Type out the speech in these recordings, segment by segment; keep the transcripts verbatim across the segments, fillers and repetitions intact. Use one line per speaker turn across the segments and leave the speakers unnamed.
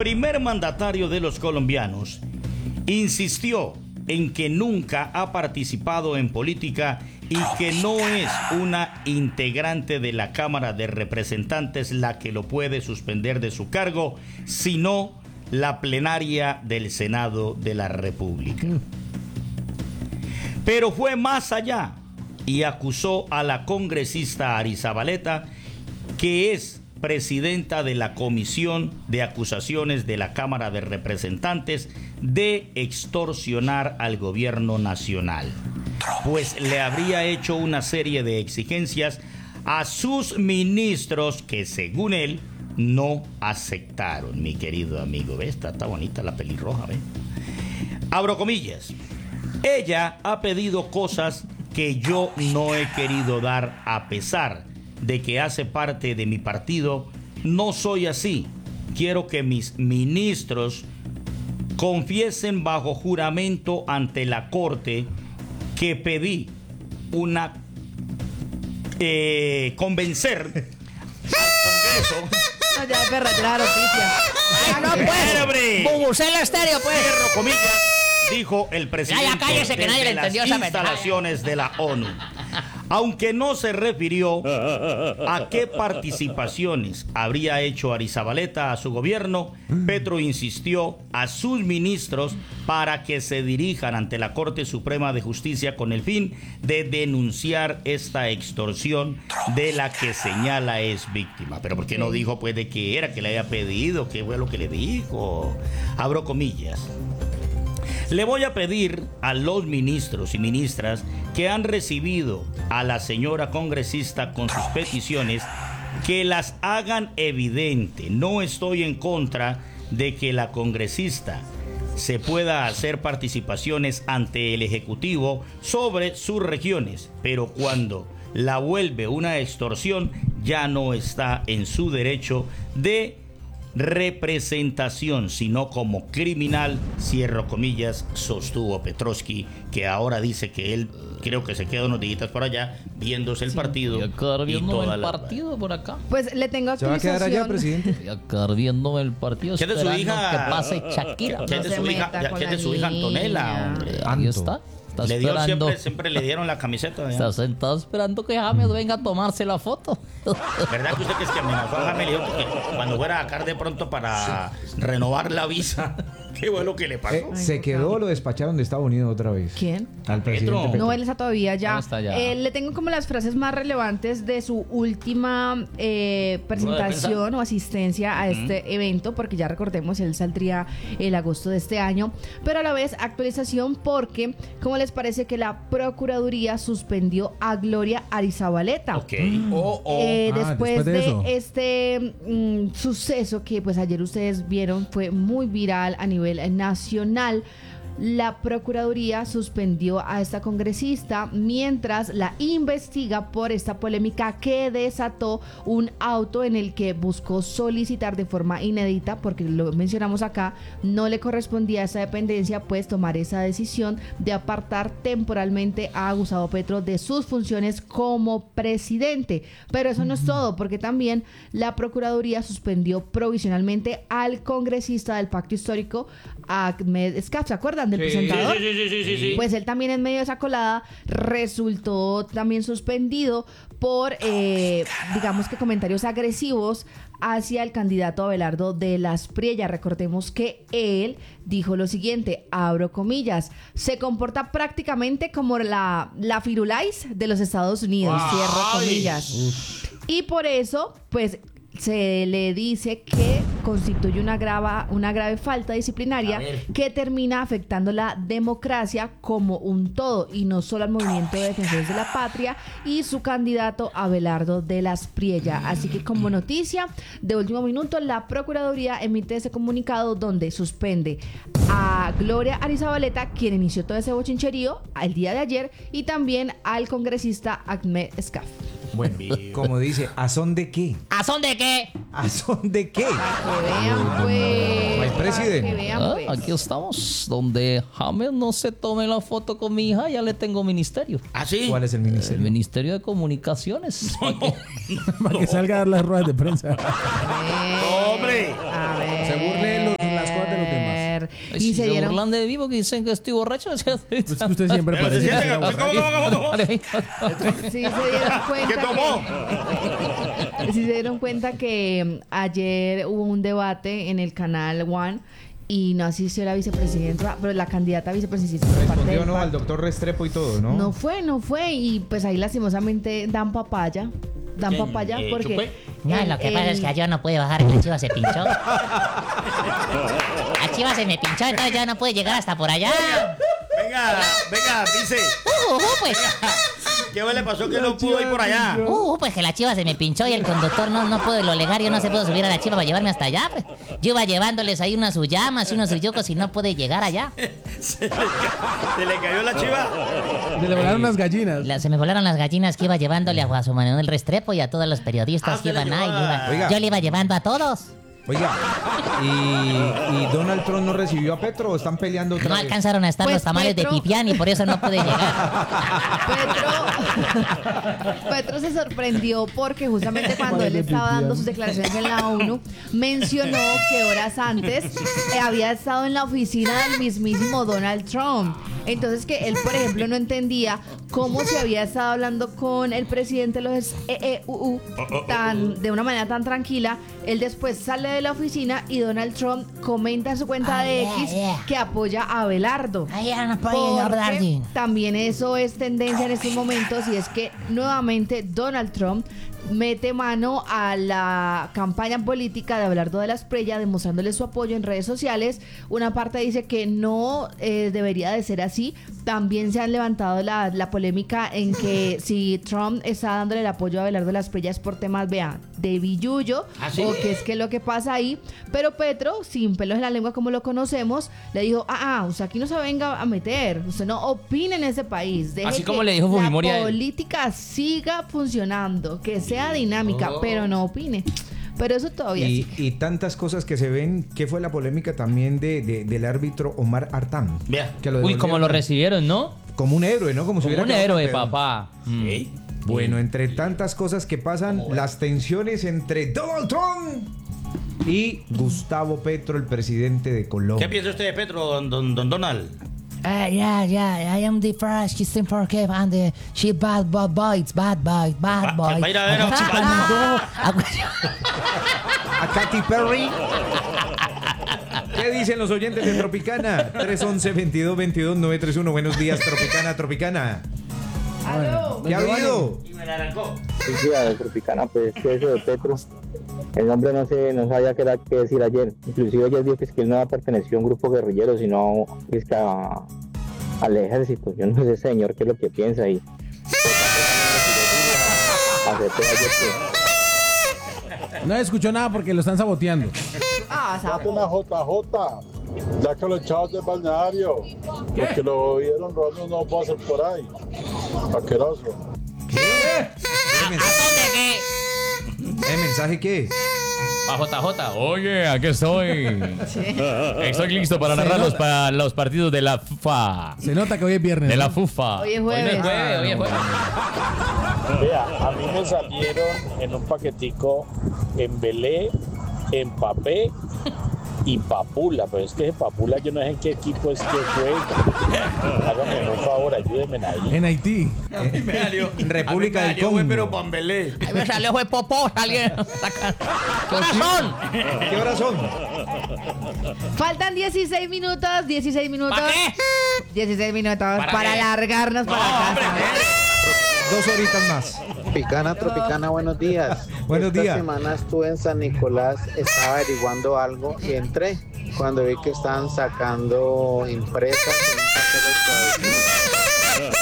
primer mandatario de los colombianos insistió en que nunca ha participado en política y que no es una integrante de la Cámara de Representantes la que lo puede suspender de su cargo, sino la plenaria del Senado de la República. Pero fue más allá y acusó a la congresista Arizabaleta, que es presidenta de la Comisión de Acusaciones de la Cámara de Representantes, de extorsionar al gobierno nacional, pues le habría hecho una serie de exigencias a sus ministros que, según él, no aceptaron. Mi querido amigo, ¿ves? Está, está bonita la pelirroja, ¿ves? Abro comillas. Ella ha pedido cosas que yo no he querido dar, a pesar de que hace parte de mi partido. No soy así. Quiero que mis ministros confiesen bajo juramento ante la Corte que pedí una eh, convencer al Congreso.
No, ya es verdad, la noticia.
Ah, no, pues. Bubucela estéreo, pues.
Cierro comillas, dijo el presidente
Ya, ya, cállese, que nadie le
de las
entendió esa
instalaciones de la ONU. Aunque no se refirió a qué participaciones habría hecho Arizabaleta a su gobierno, Petro insistió a sus ministros para que se dirijan ante la Corte Suprema de Justicia con el fin de denunciar esta extorsión de la que señala es víctima. Pero ¿por qué no dijo pues de qué era, que le había pedido, qué fue lo que le dijo? Abro comillas. Le voy a pedir a los ministros y ministras que han recibido a la señora congresista con sus peticiones que las hagan evidente. No estoy en contra de que la congresista se pueda hacer participaciones ante el Ejecutivo sobre sus regiones, pero cuando la vuelve una extorsión, ya no está en su derecho de representación, sino como criminal, cierro comillas, sostuvo Petrovsky, que ahora dice que él creo que se queda unos días por allá viéndose el
Sí,
partido.
y acá
y
viéndome
toda
el
la...
partido por acá.
Pues le tengo
¿Se va a quedar allá,
actualización.
presidente?
Y acá viéndome el partido.
¿Qué es de su
esperando
hija?
que pase Shakira.
¿Qué es de
No
su
se
hija?
meta
Ya,
con
¿qué es
la
de su hija Antonella,
niña.
hombre?
Ahí
Anto.
está. Está
Le dio
esperando.
siempre, siempre le dieron la camiseta. ¿verdad?
Está sentado esperando que James venga a tomarse la foto.
¿Verdad que usted que es que amenazó a Jaime? Le dijo que cuando fuera a sacar de pronto para renovar la visa, qué bueno que le pasó.
Eh, se quedó o lo despacharon de Estados Unidos otra vez.
¿Quién?
Al presidente
Petro.
Petro.
No, él está todavía ya.
No, está ya.
Eh, le tengo como las frases más relevantes de su última eh, presentación o asistencia a este evento, porque ya recordemos, él saldría el agosto de este año, pero a la vez actualización porque, ¿cómo les parece que la Procuraduría suspendió a Gloria Arizabaleta?
Ok. Oh, oh.
Eh,
Ah,
después,
después de
de,
eso.
este mm, suceso que pues ayer ustedes vieron fue muy viral a nivel nacional, la Procuraduría suspendió a esta congresista mientras la investiga por esta polémica que desató un auto en el que buscó solicitar de forma inédita, porque lo mencionamos acá, no le correspondía a esa dependencia pues tomar esa decisión de apartar temporalmente a Gustavo Petro de sus funciones como presidente. Pero eso no es todo, porque también la Procuraduría suspendió provisionalmente al congresista del Pacto Histórico, Ahmed Escaf, ¿se acuerdan del
Sí,
presentador?
sí, sí, sí, sí, sí.
Pues él también en medio de esa colada resultó también suspendido por, eh, digamos que comentarios agresivos hacia el candidato Abelardo de las Priella. Recordemos que él dijo lo siguiente, abro comillas, se comporta prácticamente como la, la Firulais de los Estados Unidos,
Ay.
cierro comillas. Uf. Y por eso, pues, se le dice que constituye una, grava, una grave falta disciplinaria que termina afectando la democracia como un todo y no solo al movimiento de defensores de la patria y su candidato Abelardo de las Priella. Así que como noticia de último minuto, la Procuraduría emite ese comunicado donde suspende a Gloria Arizabaleta, quien inició todo ese bochincherío el día de ayer, y también al congresista Ahmed Escaf.
Bueno, como dice, ¿a son de qué?
¿A son de qué?
¿A son de qué?
Que vean, pues.
El presidente.
Que vean,
Ah,
pues.
aquí estamos. Donde James no se tome la foto con mi hija, ya le tengo ministerio.
¿Ah, sí?
¿Cuál es el
El
ministerio?
Ministerio de Comunicaciones. ¿Para qué?
Para que salga a dar las ruedas de prensa.
A ver,
¡Hombre!
a ver.
Se burle de los
Pues
Y
si
se
se
dieron-
burlan de vivo que dicen que estoy borracho.
Pues es que usted siempre
Pero se
parece que
siente-
sea
¿Cómo,
borracho.
cómo, cómo, cómo?
Sí se dieron cuenta
¿Qué tomó?
que, sí se dieron cuenta que mm, ayer hubo un debate en el canal One y no asistió la vicepresidenta, pero la candidata a vicepresidenta por parte
Respondió
del
no
P A C.
al doctor Restrepo y todo, ¿no?
No fue, no fue. Y pues ahí lastimosamente dan papaya. Dan
¿Quién?
papaya
Eh,
porque.
Chupé?
No,
el-
lo que pasa
el-
es que yo no pude bajar, la chiva se pinchó. La chiva se me pinchó, entonces ya no pude llegar hasta por allá.
Venga, venga, dice.
Uh, uh, pues,
¿Qué le pasó que no pudo ir por allá?
uh, uh, pues que la chiva se me pinchó y el conductor no, no pudo, lo legario no se pudo subir a la chiva para llevarme hasta allá. Pues. Yo iba llevándoles ahí unas suyamas y unos suyucos y no pude llegar allá.
Se le, ca- se le cayó la chiva.
Se le volaron unas gallinas.
La- se me volaron las gallinas que iba llevándole a Juan Manuel Restrepo y a todos los periodistas
Ah,
que
usted le
iban ahí.
llevaba-
yo iba-
Oiga.
yo le iba llevando a todos.
Oiga, ¿y, ¿y Donald Trump no recibió a Petro o están peleando otra
No
vez?
alcanzaron a estar
Pues
los tamales
Petro-
de Pipián y por eso no pude llegar.
Petro, Petro se sorprendió porque justamente cuando él estaba dando sus declaraciones en la ONU, mencionó que horas antes eh, había estado en la oficina del mismísimo Donald Trump. Entonces que él, por ejemplo, no entendía cómo se había estado hablando con el presidente de los E E U U tan, de una manera tan tranquila. Él después sale de la oficina y Donald Trump comenta en su cuenta
Ah,
de
yeah,
X
yeah.
que apoya a Abelardo.
Ay, ya no puedo llegar,
Porque
Darwin.
también eso es tendencia en estos momentos y es que nuevamente Donald Trump mete mano a la campaña política de Abelardo de la Espriella, demostrándole su apoyo en redes sociales. Una parte dice que no eh, debería de ser así. También se han levantado la, la polémica en que si Trump está dándole el apoyo a Abelardo de la Espriella es por temas, vea, de billullo
¿Ah, sí?
o qué es que es lo que pasa ahí. Pero Petro, sin pelos en la lengua como lo conocemos, le dijo, ah, ah, usted aquí no se venga a meter, usted no opine en ese país. Deje
Así
que
como le dijo Fujimori a
la
él.
política siga funcionando, que sea dinámica,
Oh.
pero no opine. Pero eso todavía
Y,
sigue.
y tantas cosas que se ven. ¿Qué fue la polémica también de, de- del árbitro Omar Artán?
Vea.
Que lo
Uy, como
devolvieron
lo recibieron, ¿no?
como un héroe, ¿no? Como si
Como
hubiera
un
quedado
héroe,
campeón.
papá. Mm.
Ey.
Bueno, entre tantas cosas que pasan, las tensiones entre Donald Trump y Gustavo Petro, el presidente de
¿Qué
Colombia.
piensa usted de Petro, don, don, don Donald?
Uh, yeah, yeah, I am the first, she's forgive and the, she bad, bad boy, it's bad boy, bad
Va-
boy.
va a ir a ver a-
A Katy Perry. ¿Qué dicen los oyentes de Tropicana? tres once, veintidós veintidós, nueve tres uno. Buenos días, Tropicana, Tropicana.
¡Aló!
¿Qué ha habido?
Y me la arrancó.
Sí, sí, a ver, Tropicana, pues que eso de Petro, el hombre no sé, no sabía qué era qué decir ayer. Inclusive ayer dijo que, es que él no perteneció a un grupo guerrillero, sino que es que a, al ejército. Yo no sé, señor, qué es lo que piensa ahí. Acepté ayer que-
No escuchó nada porque lo están saboteando.
Ah, sapo.
Una J J, ya que los chavos del balneario, los que lo vieron robando unos vasos por ahí. Asqueroso.
¿El mensaje, ¿El mensaje qué?
A J J, oye, aquí estoy. Estoy listo para narrar los, pa- los partidos de la FIFA.
Se nota que hoy es viernes.
De la
¿no?
FIFA.
Hoy es
no
jueves.
jueves, hoy es jueves.
Vea, a mí me salieron en un paquetico Embelé, Empapé y Papula, pero es que ese Papula yo no sé en qué equipo es que juega. Háganme un favor, ayúdenme ahí.
En Haití.
Me salió-
República
a mí me
del
salió, güey,
Congo.
pero Pambelé.
Ahí me salió fue popó, salieron. ¿Qué horas son?
¿Qué horas son?
Faltan dieciséis minutos, dieciséis minutos.
¿Para qué?
dieciséis minutos para,
¿Para qué?
alargarnos para casa.
Dos horitas más.
Tropicana, Tropicana, buenos días.
Buenos
Esta
días.
semana estuve en San Nicolás, estaba averiguando algo y entré cuando vi que estaban sacando impresas en un papel de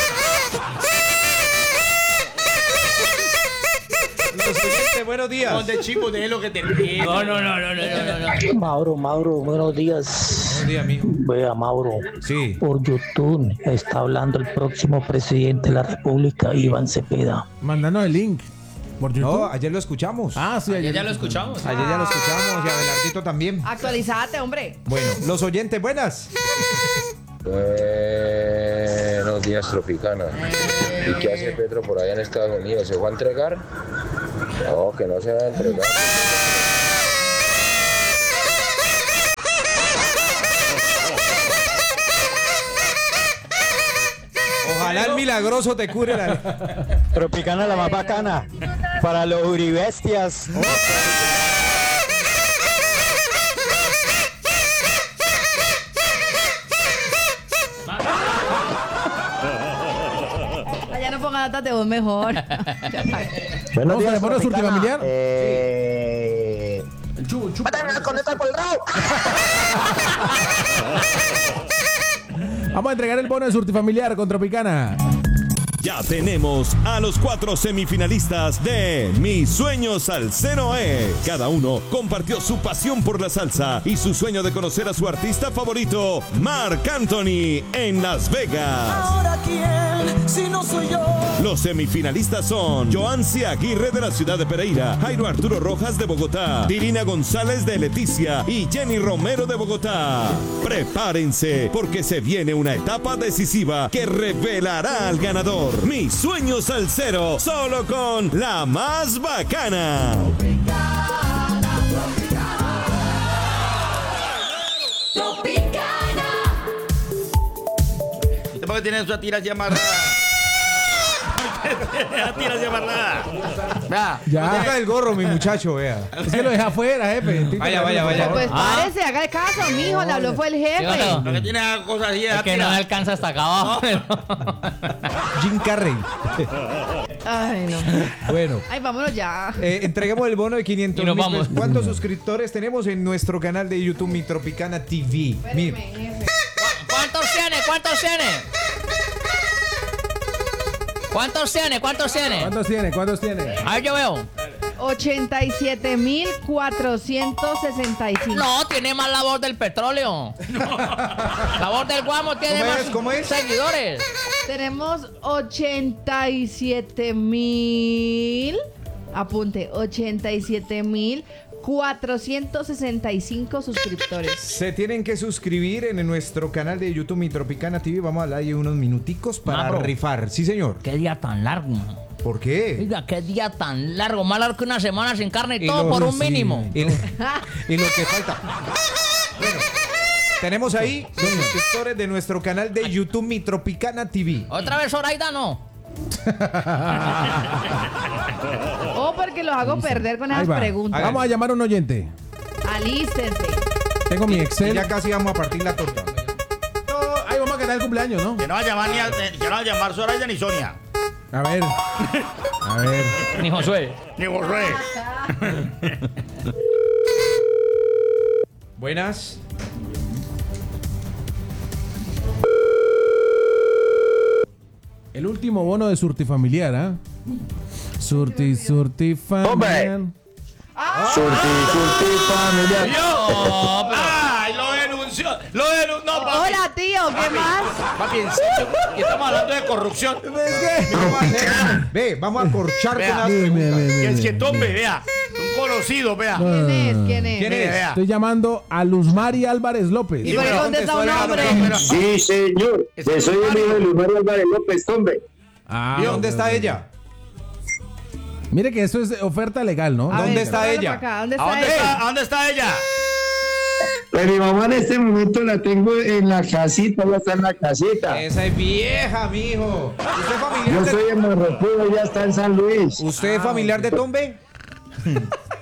Los oyentes, buenos días.
Donde chico, de lo que te ríes.
No, no, no, no, no, no, no.
Mauro, Mauro, buenos días.
Buenos días, mijo.
Vea, Mauro,
Sí.
por YouTube está hablando el próximo presidente de la República, Iván Cepeda.
Mandanos el link. Por YouTube.
No, ayer lo escuchamos.
Ah, sí,
Ya,
ayer.
ya lo escuchamos.
Ayer ya lo escuchamos y Abelardito también.
Actualizate, hombre.
Bueno, los oyentes, buenas.
Buenos días, Tropicana. ¿Y qué hace Petro por allá en Estados Unidos? ¿Se fue a entregar? No, que no se va a entregar.
Ojalá el milagroso te cure la...
Tropicana la más bacana. Para los uribestias.
Allá no pongan datas de voz mejor.
Buenos días, ¿le surtifamiliar?
Eh...
El chubo, el chubo.
¡Mátame con esta por el rabo!
Vamos a entregar el bono de surtifamiliar con Tropicana.
Ya tenemos a los cuatro semifinalistas de Mi Sueño Salsero es. Cada uno compartió su pasión por la salsa y su sueño de conocer a su artista favorito, Marc Anthony, en Las Vegas.
Ahora quién, si no soy yo.
Los semifinalistas son Joancy Aguirre de la ciudad de Pereira, Jairo Arturo Rojas de Bogotá, Dirina González de Leticia y Jenny Romero de Bogotá. Prepárense porque se viene una etapa decisiva que revelará al ganador. Mi Sueño Salsero, solo con la más bacana.
Tropicana. ¿Usted por qué tiene esa tira así amarrada? La tira así amarrada. Vea.
Ya. Ponga el gorro, mi muchacho, vea.
Es que lo deja afuera, jefe.
Vaya, vaya, vaya.
Pues párese, haga el caso, mijo, le habló fue el jefe.
Lo que tiene cosas así
Es que no me alcanza hasta acá abajo.
Jim Carrey.
Ay, no.
Bueno.
Ay, vámonos ya.
Eh, entreguemos el bono de quinientos
Y nos
mil
vamos.
pesos. ¿Cuántos suscriptores tenemos en nuestro canal de YouTube, Mi Tropicana T V? Mira.
¿Cuántos tiene? ¿Cuántos tiene? ¿Cuántos tiene? ¿Cuántos tiene?
¿Cuántos tiene? ¿Cuántos tiene?
A ver, yo veo.
ochenta y siete mil cuatrocientos sesenta y cinco.
No, tiene más la voz del petróleo. La voz del guamo tiene
¿Cómo
más
es? ¿Cómo es?
seguidores.
Tenemos ochenta y siete mil. Apunte, ochenta y siete mil cuatrocientos sesenta y cinco suscriptores.
Se tienen que suscribir en nuestro canal de YouTube, Mi Tropicana T V. Vamos a darle unos minuticos para
Mabro.
rifar. Sí, señor.
Qué día tan largo.
¿Por qué?
Oiga, qué día tan largo. Más largo que una semana sin carne y,
Y
todo
lo-
por un
sí.
mínimo.
Y, y lo que falta. Bueno, tenemos ahí los suscriptores de nuestro canal de YouTube, Mi Tropicana T V.
Otra vez Zoraida, no.
Oh, porque los hago perder con
Ahí
esas
va.
preguntas.
Vamos a llamar a un oyente.
Alístense.
Tengo mi Excel.
Ya casi vamos a partir la torta.
Todo- Ahí vamos a quedar el cumpleaños, ¿no?
Que no va a llamar ni a, que no va a llamar Zoraida ni Sonia.
A ver. A ver.
Ni Josué.
Ni Josué.
Buenas.
El último bono de surtifamiliar, ¿ah? Surti, surtifamiliar.
Surti, surti, familiar.
¡Yo! ¡Ay, lo denunció! ¡Lo denunció! No, papi.
Hola, tío, ¿qué más?
Papi, en serio, que estamos hablando de corrupción.
Ve, vamos a corchar
Vea.
con las
Mire, mire,
preguntas.
mire,
Que el
mire.
chetombe, vea. Un conocido, vea.
¿Quién es? ¿Quién es?
¿Quién
Mire,
es?
vea.
Estoy llamando a Luzmari Álvarez López.
¿Y por qué
bueno,
contesta un
contestó el
hombre?
gato, pero-
Sí, señor.
Ese
Yo
es
soy el
Mario.
hijo de Luis Mario Álvarez López, hombre.
Ah,
¿Y dónde
ok,
está
ok.
ella?
Mire que eso es oferta legal, ¿no?
A
¿Dónde
ver,
está
tráelo
ella?
para acá. ¿Dónde
¿A
está
dónde
ella?
está, ¿A dónde está ella?
Pues mi mamá en este momento la tengo en la casita, ya está en la casita.
Esa es vieja, mijo. ¿Usted es
Yo
familiar
soy
de,
en Marroquín, ya está en San Luis.
¿Usted es familiar de Tombe?
¿Tiene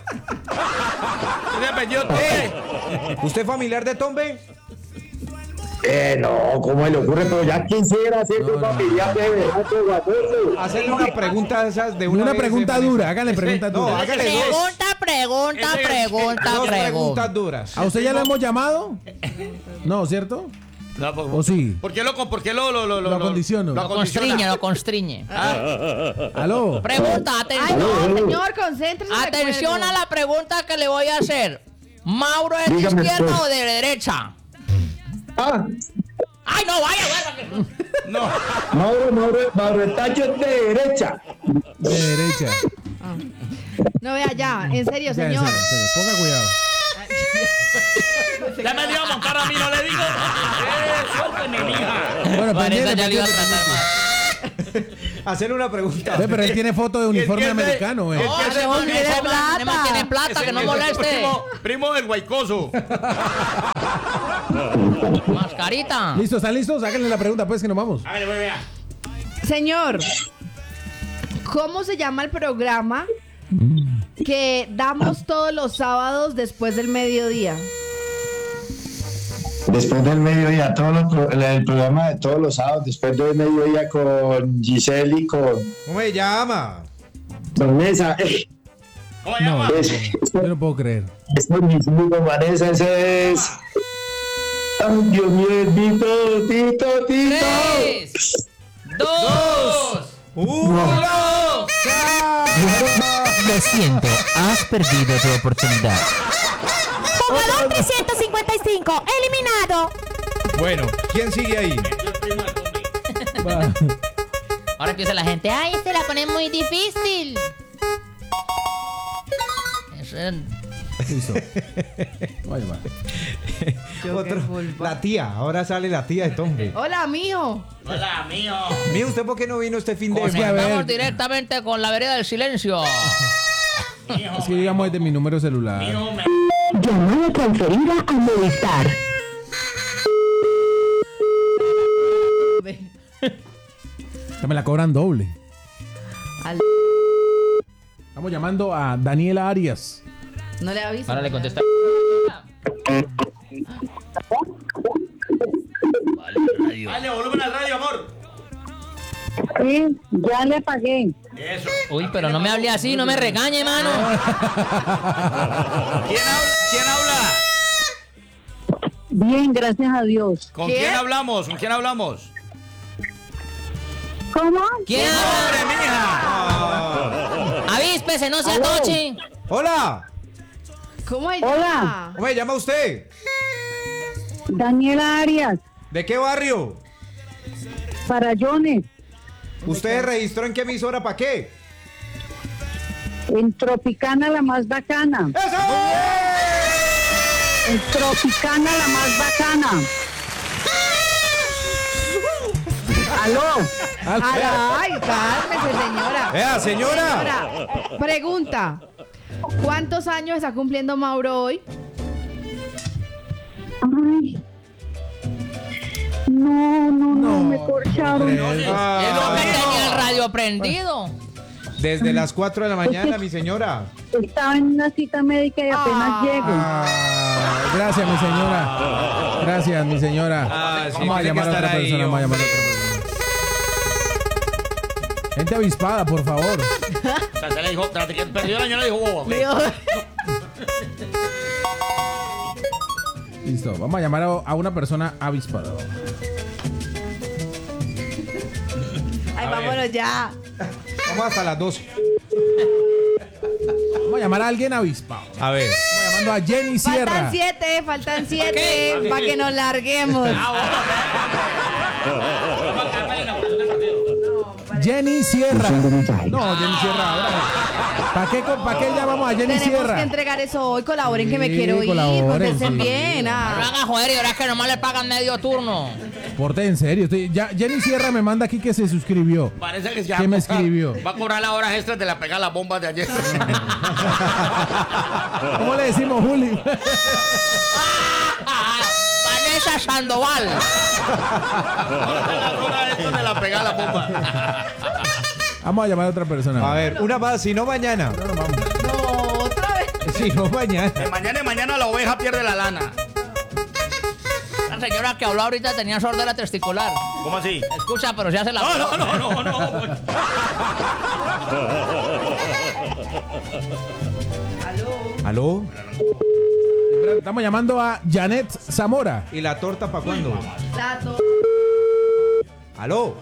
apellido Tombe?
¿Usted es familiar de Tombe?
Eh, no, ¿cómo le ocurre? Pero ya quisiera ser tu familiar de verdad, qué guaposo.
Hacerle una pregunta de esas de una
Una
vez,
pregunta
Vanessa.
dura, hágale pregunta
No,
dura.
hágale dos.
Pregunta, pregunta,
Ese-
pregunta,
Dos
pregunta.
preguntas duras.
¿A usted ya le hemos llamado? No, ¿cierto?
No, por,
¿O sí?
¿Por qué lo, por qué lo, lo, lo,
Lo acondiciono.
Lo
Lo constriñe, lo constriñe.
¿Aló?
Pregunta,
Ay,
atención.
no, señor, concéntrese.
Atención
recuerdo.
a la pregunta que le voy a hacer. ¿Mauro es de
Dígame,
izquierda
pues.
o de derecha?
Ah,
¡Ay, no, vaya, vaya!
No.
Mauro, Mauro, Mauro, el tacho es de derecha.
De derecha.
No, vea, ya, en serio,
Ya, en
señor.
serio, en serio. Ponga cuidado.
Ya me dio a montar a mí, no le digo. Eh, suélteme, mija.
Bueno,
Vanessa
pendiente,
ya le iba a
pendiente.
tratar mal.
Hacerle una pregunta.
Ve, pero él tiene foto de uniforme
¿Y el que es de-
americano, eh.
el
No,
que es
ese
de-
hombre
tiene
tiene
plata.
plata. Tiene plata, que no
Ese-
moleste.
Primo, primo del guaycoso.
Mascarita.
¿Listos? ¿Están listos? Háganle la pregunta, pues, que nos vamos.
A ver, vea.
Señor, ¿cómo se llama el programa que damos todos los sábados después del mediodía?
Después del mediodía, todo lo pro- el programa de todos los sábados, después del mediodía con Giselle y con
¿Cómo se llama?
Vanessa.
¿Cómo se llama?
Es,
Yo no puedo creer.
Este es mi amigo Vanessa, ese es. Ay, Dios mío, Tito, Tito, Tito.
Tres, dos,
uno.
Lo siento, has perdido tu oportunidad.
Jugador trescientos cincuenta y cinco, eliminado.
Bueno, ¿quién sigue ahí?
Ahora empieza la gente. Ay, se la pone muy difícil. Eso es-
Listo. Voy a llamar.
Otro, la tía, ahora sale la tía de Tombe.
Hola, mijo.
Hola, mío.
Mío, ¿usted por qué no vino este fin de
Es que, a ver.
Conectamos directamente con la vereda del silencio.
Es que digamos desde mi número celular.
Llamada transferida a Movistar.
Ya me la cobran doble.
Al-
Estamos llamando a Daniela Arias.
No le aviso.
Ahora le contesta.
Dale, volumen al radio, amor.
Sí, ya le pagué.
Eso.
Uy, pero no me hable así, no me regañe, mano.
¿Quién habla? ¿Quién habla?
Bien, gracias a Dios.
¿Con quién hablamos? ¿Con quién hablamos?
¿Cómo?
¿Quién
¡Hombre, mija!
Avíspese, no se atoche.
Hola,
¿Cómo se
Hola.
llama?
¿cómo se llama usted?
Daniela Arias,
¿De qué barrio?
para Jones,
¿Usted se registró en qué emisora para qué?
en Tropicana la más bacana.
¡Eso!
En Tropicana la más bacana. Aló.
Ay, cálmese, señora.
Vea, señora.
Señora, pregunta. ¿Cuántos años está cumpliendo Mauro hoy?
Ay. No, no, no, me corcharon.
Es lo que tenía el radio prendido.
Desde las cuatro de la mañana, mi señora.
Estaba en una cita médica y apenas llego.
Ah, gracias, mi señora. Gracias, mi señora.
Ah, sí,
Vamos a
tiene que
llamar a otra
estar ahí,
persona. Vamos a llamar a
hombre.
otra persona. Gente avispada, por favor.
O sea, se le dijo, tras de que perdió el año, le dijo bobo.
Listo, vamos a llamar a, a una persona avispada.
Ay, vámonos ya.
Vamos hasta las doce.
Vamos a llamar a alguien avispado.
A ver.
Estamos llamando a Jenny
Faltan
Sierra.
siete, faltan siete para que nos larguemos.
Jenny Sierra. No, Jenny Sierra. ¿Para qué, ¿Para qué llamamos a Jenny
Tenemos
Sierra?
que entregar eso hoy. Colaboren que me
Sí,
quiero ir.
colaboren,
Contesten
sí.
bien.
No
Ah.
haga joder y ahora es que nomás le pagan medio turno.
Porte en serio. Estoy- ya, Jenny Sierra me manda aquí que se suscribió.
Parece que ya
¿Quién me
va a cobrar-
escribió?
Va a cobrar las horas extras de la pegada las bombas de ayer.
¿Cómo le decimos, Juli?
Vanessa Sandoval.
Las horas extras de la pegada las bombas.
Vamos a llamar a otra persona.
A ver, una más, si no mañana.
No, otra vez.
Si no mañana.
De mañana y mañana la oveja pierde la lana.
La señora que habló ahorita tenía sordera testicular.
¿Cómo así?
Escucha, pero se hace la...
No, no, no, no, no.
¿Aló?
Estamos llamando a Janet Zamora.
¿Y la torta para cuándo?
Tato.
¿Aló?